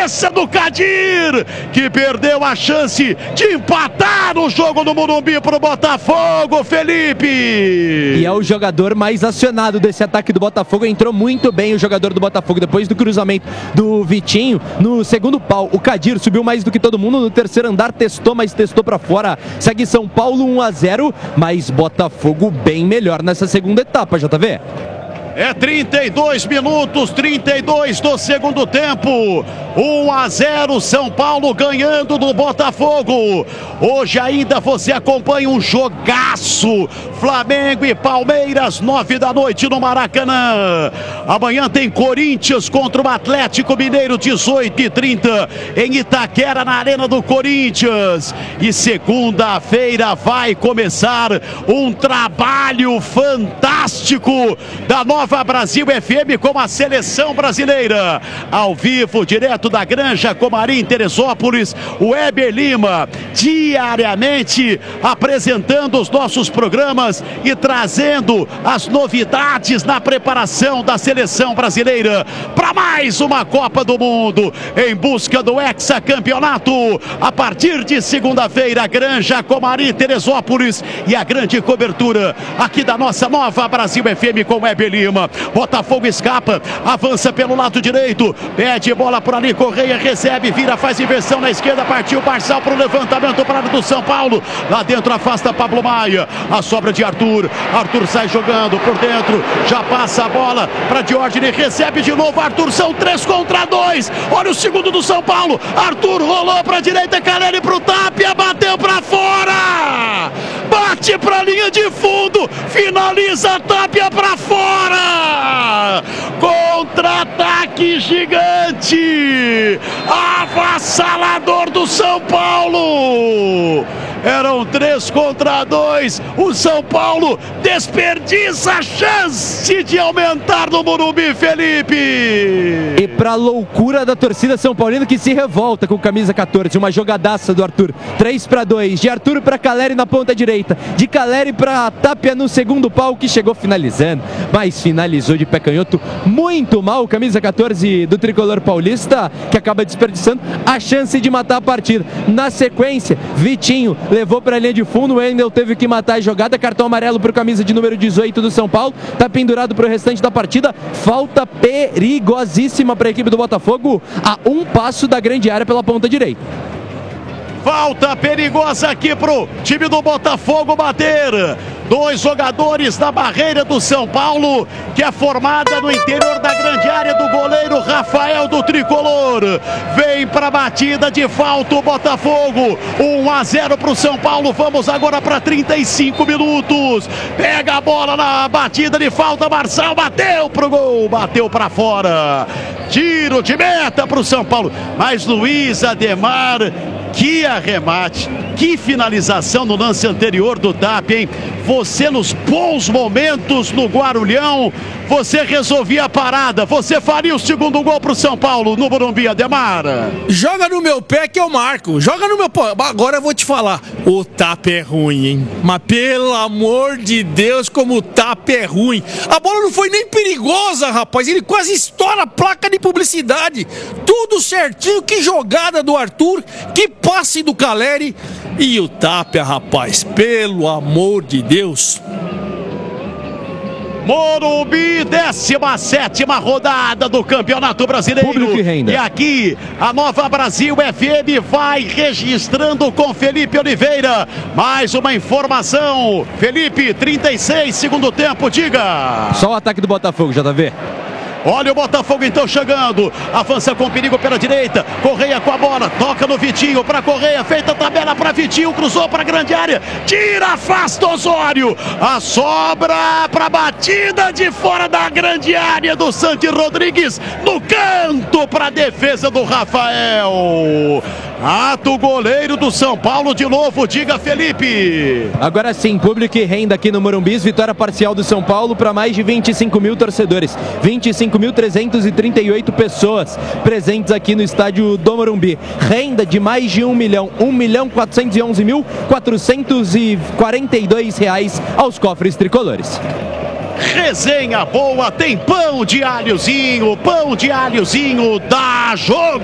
cabeça do Kadir, que perdeu a chance de empatar o jogo no Morumbi pro Botafogo, Felipe. E é o jogador mais acionado desse ataque do Botafogo. Entrou muito bem o jogador do Botafogo depois do cruzamento do Vitinho. No segundo pau, o Kadir subiu mais do que todo mundo. No terceiro andar testou, mas testou pra fora. Segue São Paulo 1-0, mas Botafogo bem melhor nessa segunda etapa, JV. É 32 minutos, 32 do segundo tempo. 1-0, São Paulo ganhando do Botafogo. Hoje ainda você acompanha um jogaço. Flamengo e Palmeiras, 9 da noite no Maracanã. Amanhã tem Corinthians contra o Atlético Mineiro, 18h30 em Itaquera, na Arena do Corinthians. E segunda-feira vai começar um trabalho fantástico da Nova Brasil FM com a seleção brasileira. Ao vivo, direto da Granja Comarim, Teresópolis, o Weber Lima, diariamente apresentando os nossos programas e trazendo as novidades na preparação da seleção brasileira para mais uma Copa do Mundo, em busca do hexacampeonato. A partir de segunda-feira, Granja Comarim, Teresópolis, e a grande cobertura aqui da nossa Nova Brasil FM com Weber Lima. Botafogo escapa, avança pelo lado direito, pede bola por ali, Correia recebe, vira, faz inversão na esquerda, partiu Marçal para o levantamento para do São Paulo, lá dentro afasta Pablo Maia, a sobra de Arthur sai jogando por dentro, já passa a bola para Diógenes, recebe de novo Arthur, são 3 contra 2, olha o segundo do São Paulo, Arthur rolou para a direita, Caleri para o Tapia, bateu para fora, bate para a linha de fundo, finaliza, Tapia para fora. Contra-ataque gigante, avassalador do São Paulo. Eram 3 contra 2. O São Paulo desperdiça a chance de aumentar no Morumbi, Felipe. E pra loucura da torcida São Paulino, que se revolta com camisa 14, uma jogadaça do Arthur, 3-2, de Arthur para Caleri na ponta direita, de Caleri para Tapia no segundo pau, que chegou finalizando, mas finalizou de pé canhoto muito mal, camisa 14 do tricolor paulista, que acaba desperdiçando a chance de matar a partida. Na sequência, Vitinho levou para a linha de fundo, o Wendel teve que matar a jogada, cartão amarelo para o camisa de número 18 do São Paulo, tá pendurado para o restante da partida, falta perigosíssima para a equipe do Botafogo, a um passo da grande área pela ponta direita. Falta perigosa aqui pro time do Botafogo bater. 2 jogadores da barreira do São Paulo, que é formada no interior da grande área do goleiro Rafael do tricolor. Vem para a batida de falta o Botafogo. 1-0 pro São Paulo. Vamos agora para 35 minutos. Pega a bola na batida de falta. Marçal bateu pro gol, bateu para fora. Tiro de meta pro São Paulo. Mas Luiz Ademar, que arremate, que finalização no lance anterior do Tapia, hein? Você nos bons momentos no Guarulhão, você resolvia a parada, você faria o segundo gol pro São Paulo no Morumbi, Ademar. Joga no meu pé que eu marco, joga no meu pé. Agora eu vou te falar, o Tapia é ruim, hein? Mas pelo amor de Deus, como o Tapia é ruim. A bola não foi nem perigosa, rapaz, ele quase estoura a placa de publicidade. Tudo certinho, que jogada do Arthur, que passe do Caleri. E o Tapia, rapaz, pelo amor de Deus. Morumbi, 17ª rodada do Campeonato Brasileiro. Público e renda. E aqui a Nova Brasil FM vai registrando com Felipe Oliveira. Mais uma informação. Felipe, 36, segundo tempo, diga. Só o ataque do Botafogo, JV. Olha o Botafogo então chegando, avança com perigo pela direita, Correia com a bola, toca no Vitinho para Correia, feita a tabela para Vitinho, cruzou para a grande área, tira, afasta Osório, a sobra para a batida de fora da grande área do Santi Rodrigues, no canto para a defesa do Rafael. Ato goleiro do São Paulo de novo, diga Felipe. Agora sim, público e renda aqui no Morumbi, vitória parcial do São Paulo para mais de 25 mil torcedores, 25.338 pessoas presentes aqui no estádio do Morumbi, renda de mais de 1 milhão, 1.411.442 reais aos cofres tricolores. Resenha boa, tem pão de alhozinho, dá jogo.